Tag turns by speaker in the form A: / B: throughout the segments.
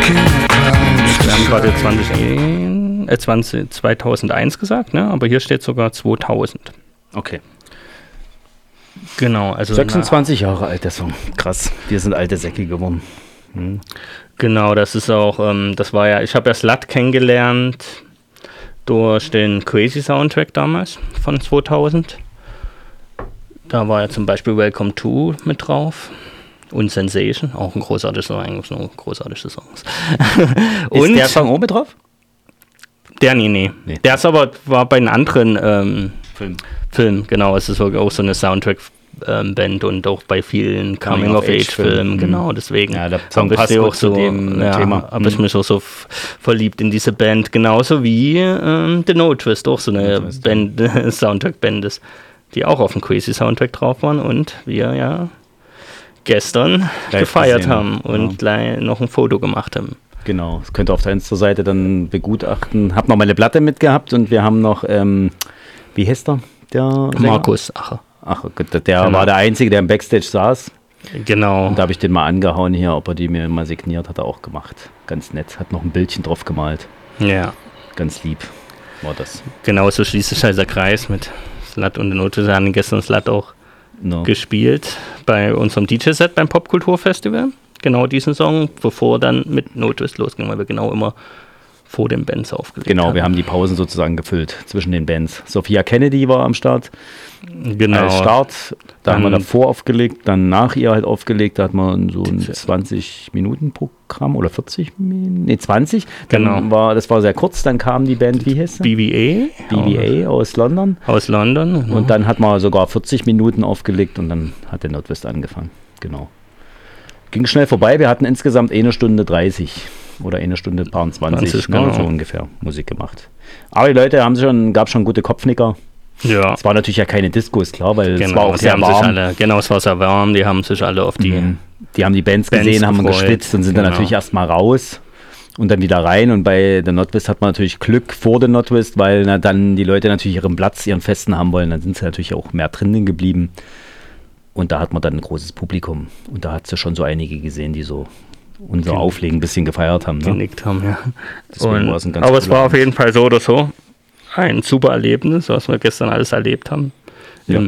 A: Wir haben gerade 2001 gesagt, ne? Aber hier steht sogar 2000.
B: Okay.
A: Genau, also
B: 26 Jahre alt der Song. Krass, wir sind alte Säcke geworden.
A: Genau, das ist auch, das war ja, ich habe ja Slut kennengelernt durch den Crazy Soundtrack damals von 2000. Da war ja zum Beispiel Welcome to mit drauf. Und Sensation, auch ein großartiger Song, eigentlich nur großartige Songs.
B: Und ist der Song auch mit drauf?
A: Der, nee. Der ist aber, war bei einem anderen Film, genau. Es ist auch so eine Soundtrack-Band und auch bei vielen Coming-of-Age-Filmen, genau, deswegen.
B: Ja, der Song passt auch zu dem Thema.
A: Habe ich mich auch so verliebt in diese Band, genauso wie The No Twist, auch so eine Band, Soundtrack-Band ist, die auch auf dem Crazy Soundtrack drauf waren und wir ja gestern gefeiert haben und noch ein Foto gemacht haben.
B: Genau, das könnt ihr auf der Insta-Seite dann begutachten. Hab noch meine Platte mitgehabt und wir haben noch, wie heißt der?
A: Markus Acher.
B: Ach, der war der Einzige, der im Backstage saß.
A: Genau.
B: Und da habe ich den mal angehauen hier, ob er die mir mal signiert, hat er auch gemacht. Ganz nett, hat noch ein Bildchen drauf gemalt.
A: Ja.
B: Ganz lieb war das.
A: Genau, so schließt sich halt der Kreis mit Slut und der Note. Wir haben gestern Slut auch gespielt bei unserem DJ-Set beim Popkulturfestival. Genau diesen Song, bevor dann mit No Twist losging, weil wir genau immer vor den Bands aufgelegt haben.
B: Genau, wir haben die Pausen sozusagen gefüllt zwischen den Bands. Sophia Kennedy war am Start.
A: Genau.
B: Als Start. Da haben wir davor aufgelegt, dann nach ihr halt aufgelegt. Da hat man so ein 20-Minuten-Programm oder 40 Minuten, nee 20. Dann das war sehr kurz, dann kam die Band, wie heißt sie? BVA aus London.
A: Aus London. Genau.
B: Und dann hat man sogar 40 Minuten aufgelegt und dann hat der Nordwest angefangen. Genau. Ging schnell vorbei, wir hatten insgesamt 1 Stunde 30 oder 1 Stunde 20, genau. So ungefähr Musik gemacht. Aber die Leute gab schon gute Kopfnicker.
A: Ja.
B: Es war natürlich ja keine Disco, ist klar, weil es war auch sehr warm.
A: Es war sehr warm, die haben sich alle auf die
B: Die haben die Bands gesehen, haben geschwitzt und sind dann natürlich erstmal raus und dann wieder rein. Und bei der Nordwest hat man natürlich Glück vor der Nordwest, weil dann die Leute natürlich ihren Platz, ihren Festen haben wollen. Dann sind sie natürlich auch mehr drinnen geblieben. Und da hat man dann ein großes Publikum. Und da hat es ja schon so einige gesehen, die so unser Auflegen ein bisschen gefeiert haben. Ne?
A: Genickt haben, ja.
B: Aber
A: es war auf jeden Fall so oder so ein super Erlebnis, was wir gestern alles erlebt haben. Ja.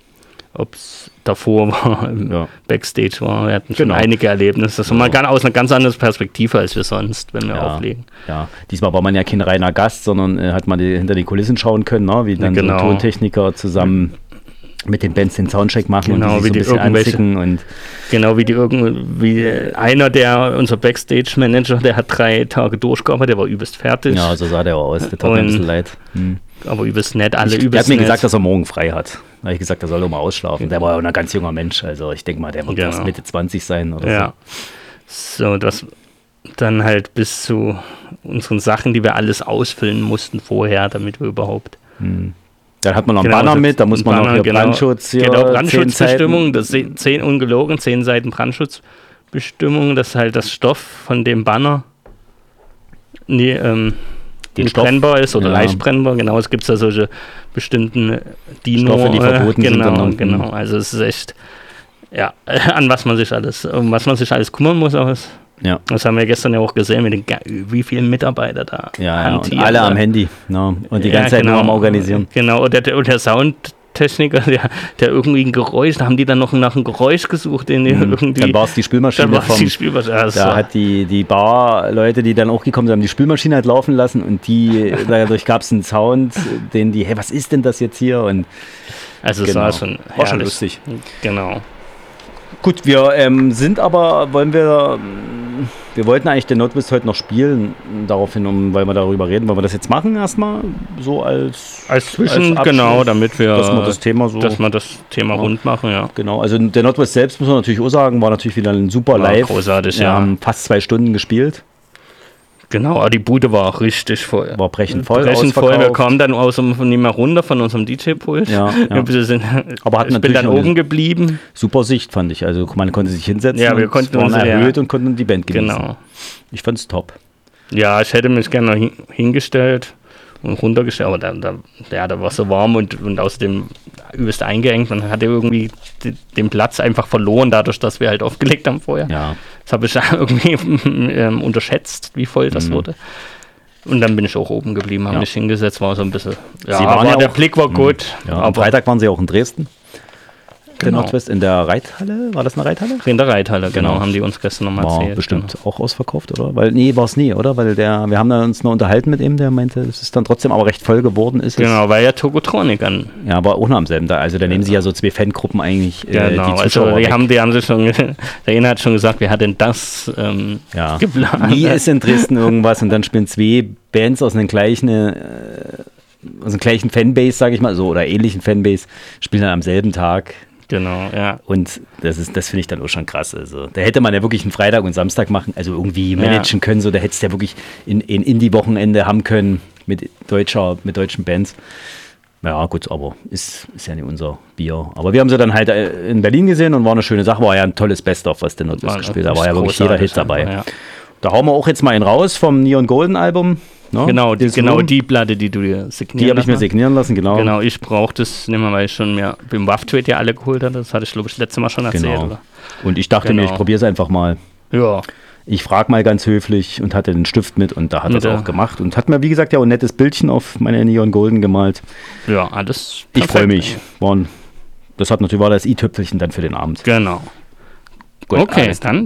A: Ob es davor war, Backstage war. Wir hatten schon einige Erlebnisse. Das war mal aus einer ganz anderen Perspektive als wir sonst, wenn wir auflegen. Ja,
B: diesmal war man ja kein reiner Gast, sondern hat man hinter die Kulissen schauen können, ne? Wie dann so Tontechniker zusammen mit den Bands den Soundcheck machen und die so ein bisschen anzicken. Und
A: genau, wie unser Backstage-Manager, der hat 3 Tage durchgearbeitet, der war übelst fertig.
B: Ja, so sah der auch aus, der tat mir ein bisschen leid.
A: Aber übelst nett, alle
B: übelst nett. Er hat mir gesagt, dass er morgen frei hat. Da habe ich gesagt, er soll doch mal ausschlafen. Der war ja auch ein ganz junger Mensch, also ich denke mal, der wird erst Mitte 20 sein oder so.
A: So, das dann halt bis zu unseren Sachen, die wir alles ausfüllen mussten vorher, damit wir überhaupt...
B: Dann hat man noch einen Banner mit, da muss man noch hier Brandschutz hier.
A: Genau, Brandschutzbestimmung, 10 Seiten Brandschutzbestimmung, das ist halt das Stoff von dem Banner brennbar ist oder leicht brennbar. Genau, es gibt da solche bestimmten
B: Stoffe, die verboten sind.
A: Genau, also es ist echt, um was man sich alles kümmern muss, aber das haben wir gestern ja auch gesehen, wie viele Mitarbeiter da
B: und alle am Handy und die ganze Zeit nur am Organisieren.
A: Genau, und der Soundtechniker, der irgendwie ein Geräusch, da haben die dann noch nach einem Geräusch gesucht.
B: Dann war es die Spülmaschine. Da hat die Bar-Leute, die dann auch gekommen sind, haben die Spülmaschine halt laufen lassen und dadurch gab es einen Sound, hey, was ist denn das jetzt hier? Und
A: also es war schon
B: lustig.
A: Genau.
B: Gut, wir wollten eigentlich den Nordwest heute noch spielen, daraufhin, weil wir darüber reden, wollen wir das jetzt machen erstmal, so als
A: Zwischen, genau, damit
B: dass wir das Thema
A: rund machen, ja.
B: Genau, also der Nordwest selbst, muss man natürlich auch sagen, war natürlich wieder ein super Live.
A: Großartig,
B: Wir haben fast 2 Stunden gespielt.
A: Genau, aber die Bude war auch richtig voll.
B: War brechend voll.
A: Wir kamen dann nicht mehr runter von unserem DJ-Pult.
B: Ja.
A: Aber ich bin dann oben geblieben.
B: Super Sicht, fand ich. Also man konnte sich hinsetzen,
A: wir konnten
B: uns erhöht und konnten die Band genießen.
A: Genau.
B: Ich fand es top.
A: Ja, ich hätte mich gerne hingestellt und runtergestellt, aber da war es so warm und außerdem übelst eingeengt. Man hatte irgendwie den Platz einfach verloren, dadurch, dass wir halt aufgelegt haben vorher.
B: Ja.
A: Das habe ich irgendwie unterschätzt, wie voll das wurde. Und dann bin ich auch oben geblieben, habe mich hingesetzt, war so ein bisschen. Ja, der Blick war gut.
B: Ja, am Freitag waren sie auch in Dresden. Der Nordwest in der Reithalle. War das eine Reithalle?
A: In der Reithalle, genau, haben die uns gestern nochmal erzählt.
B: War bestimmt auch ausverkauft, oder? Weil, war es nie, oder? Weil wir haben uns noch unterhalten mit ihm, der meinte, es ist dann trotzdem aber recht voll geworden.
A: Genau, weil ja Tokotronic an.
B: Ja, aber auch noch am selben Tag. Also da nehmen sie ja so 2 Fangruppen eigentlich
A: die Zuschauer die haben sich schon, der eine hat schon gesagt, wer hat denn das geplant?
B: Nie ist in Dresden irgendwas und dann spielen 2 Bands aus einem gleichen Fanbase, sage ich mal, so, oder ähnlichen Fanbase, spielen dann am selben Tag.
A: Genau, ja.
B: Und das finde ich dann auch schon krass. Also, da hätte man ja wirklich einen Freitag und Samstag machen, also irgendwie managen können, so, da hättest du ja wirklich in Indie-Wochenende haben können mit deutschen Bands. Ja, gut, aber ist ja nicht unser Bier. Aber wir haben sie dann halt in Berlin gesehen und war eine schöne Sache, war ja ein tolles Best-of, was der Nordwest gespielt hat. Da war ja wirklich jeder Hit dabei. Ja. Da hauen wir auch jetzt mal einen raus vom Neon Golden Album. No?
A: Genau die Platte, die du dir signieren lassen.
B: Die habe ich mir signieren lassen, genau.
A: Genau, ich brauche das nicht mehr, weil ich schon beim Waff-Trade ja alle geholt hatte. Das hatte ich, glaube ich, letztes Mal schon erzählt.
B: Genau.
A: Oder?
B: Und ich dachte mir, ich probiere es einfach mal.
A: Ja.
B: Ich frage mal ganz höflich und hatte den Stift mit und da hat er es auch gemacht. Und hat mir, wie gesagt, ja auch ein nettes Bildchen auf meine Neon Golden gemalt.
A: Ja, alles
B: perfekt. Ich freue mich. Das war das i-Tüpfelchen dann für den Abend.
A: Genau. Gut, okay, dann